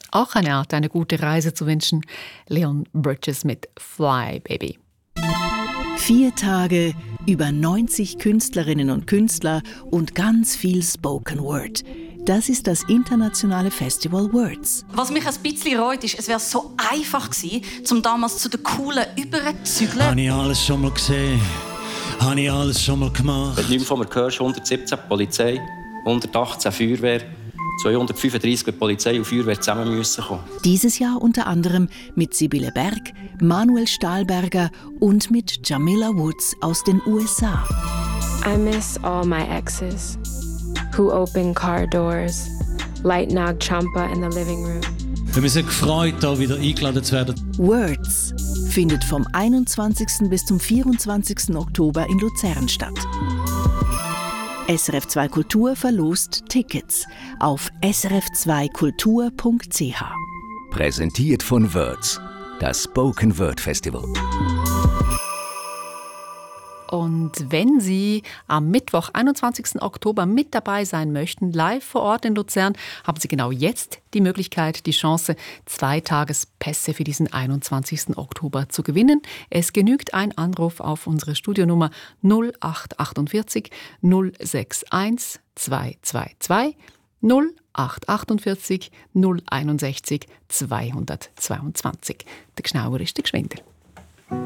auch eine Art, eine gute Reise zu wünschen. Leon Bridges mit Fly, Baby. 4 Tage, über 90 Künstlerinnen und Künstler und ganz viel Spoken Word. Das ist das internationale Festival Words. Was mich ein bisschen reut, ist, es wäre so einfach gewesen, um damals zu den Coolen überzuzügeln. Habe ich alles schon mal gesehen? Habe ich alles schon mal gemacht? Wenn du nicht von mir hörst, 117 Polizei, 118 Feuerwehr, 235 mit Polizei und Feuerwehr zusammen müssen kommen. Dieses Jahr unter anderem mit Sibylle Berg, Manuel Stahlberger und mit Jamila Woods aus den USA. I miss all my exes who open car doors, light Nag Champa in the living room. Wir sind gefreut, hier wieder eingeladen zu werden. Words findet vom 21. bis zum 24. Oktober in Luzern statt. SRF 2 Kultur verlost Tickets auf srf2kultur.ch. Präsentiert von Words, das Spoken Word Festival. Und wenn Sie am Mittwoch, 21. Oktober mit dabei sein möchten, live vor Ort in Luzern, haben Sie genau jetzt die Möglichkeit, die Chance, 2 Tagespässe für diesen 21. Oktober zu gewinnen. Es genügt ein Anruf auf unsere Studionummer 0848 061 222 0848 061 222. Der Genauer ist der Geschwinder.